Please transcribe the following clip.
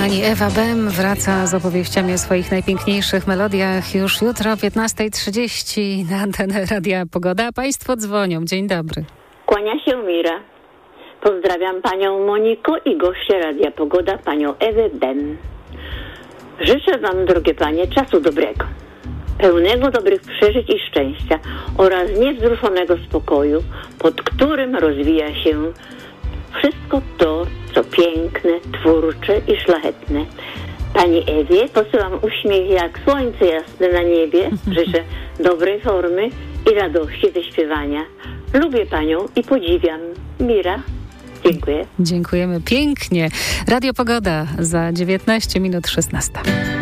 Pani Ewa Bem wraca z opowieściami o swoich najpiękniejszych melodiach już jutro o 15:30 na antenę Radia Pogoda. Państwo dzwonią. Dzień dobry. Kłania się Mira. Pozdrawiam panią Moniko i goście Radia Pogoda, panią Ewę Bem. Życzę wam, drogie panie, czasu dobrego, pełnego dobrych przeżyć i szczęścia oraz niewzruszonego spokoju, pod którym rozwija się wszystko to, co piękne, twórcze i szlachetne. Pani Ewie posyłam uśmiech jak słońce jasne na niebie. Życzę dobrej formy i radości ze śpiewania. Lubię panią i podziwiam. Mira. Dziękuję. Dziękujemy pięknie. Radio Pogoda za 19 minut 16.